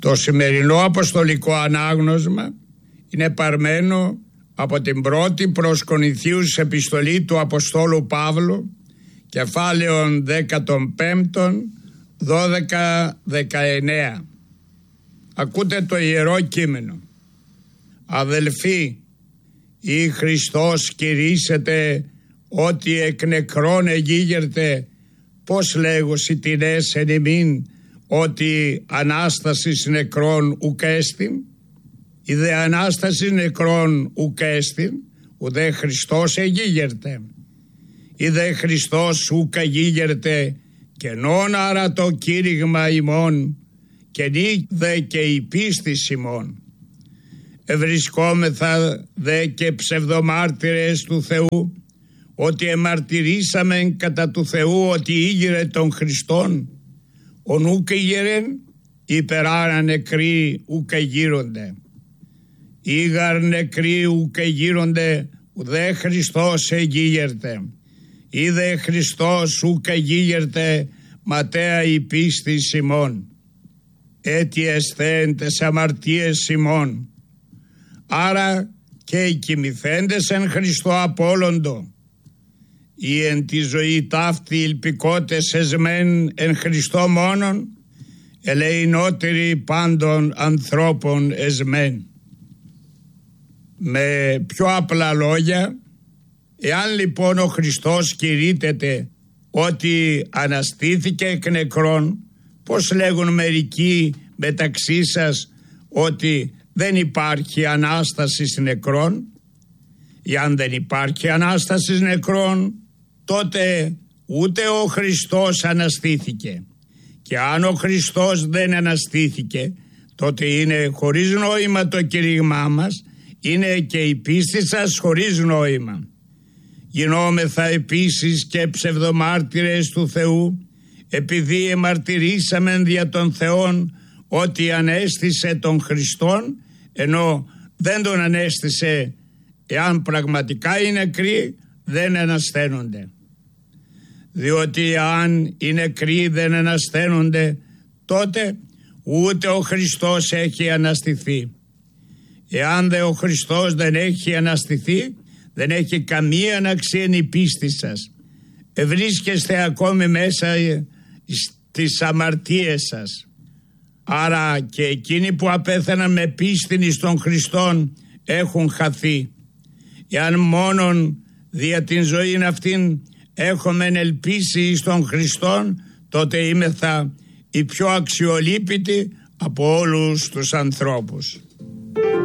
Το σημερινό αποστολικό ανάγνωσμα είναι παρμένο από την πρώτη προς Κορινθίους επιστολή του Αποστόλου Παύλου, κεφάλαιον 15, 12-19. Ακούτε το ιερό κείμενο. Αδελφοί, ή Χριστός κηρύσσεται ότι εκ νεκρών εγίγερτε, πως λέγουσι τινές εν ημίν ότι Ανάστασης νεκρών ουκ έστιν, η δε Ανάστασης νεκρών ουκ έστιν, ουδέ Χριστός εγίγερτε, η δε Χριστός ουκ εγίγερτε, κενόν άρα το κήρυγμα ημών, και νη δε και η πίστη ημών. Ευρισκόμεθα δε και ψευδομάρτυρες του Θεού, ότι εμαρτυρήσαμεν κατά του Θεού ότι ήγηρε τον Χριστόν, ον ουκ ήγερεν υπεράρα νεκροί ουκ εγείρονται. Ήγαρ νεκροί ουκ εγείρονται, ουδέ Χριστός εγίγερτε. Είδε Χριστός ουκ εγίγερτε, ματέα η πίστη ημών. Έτσι εσθέν τες αμαρτίες ημών. Άρα και οι κοιμηθέντες εν Χριστώ απόλοντο, ή εν τη ζωή ταύτη ηλπικότες εσμέν εν Χριστώ μόνον, ελεηνότεροι πάντων ανθρώπων εσμέν. Με πιο απλά λόγια, εάν λοιπόν ο Χριστός κηρύττεται ότι αναστήθηκε εκ νεκρών, πώς λέγουν μερικοί μεταξύ σας ότι δεν υπάρχει Ανάσταση νεκρών? Εάν δεν υπάρχει Ανάσταση νεκρών, τότε ούτε ο Χριστός αναστήθηκε. Και αν ο Χριστός δεν αναστήθηκε, τότε είναι χωρίς νόημα το κήρυγμά μας, είναι και η πίστη σας χωρίς νόημα. Γινόμεθα επίσης και ψευδομάρτυρες του Θεού, επειδή εμαρτυρήσαμεν δια των Θεών ότι ανέστησε τον Χριστόν, ενώ δεν τον ανέστησε. Εάν πραγματικά είναι νεκροί, δεν ανασταίνονται. Διότι αν οι νεκροί δεν ανασταίνονται, τότε ούτε ο Χριστός έχει αναστηθεί. Εάν δε ο Χριστός δεν έχει αναστηθεί, δεν έχει καμία αξία η πίστη σας. Βρίσκεστε ακόμη μέσα στις αμαρτίες σας. Άρα και εκείνοι που απέθαναν με πίστην εις τον Χριστόν έχουν χαθεί. Εάν μόνον δια την ζωή αυτήν έχουμε ελπίσει εις τον Χριστόν, τότε είμεθα οι πιο αξιολύπητοι από όλους τους ανθρώπους.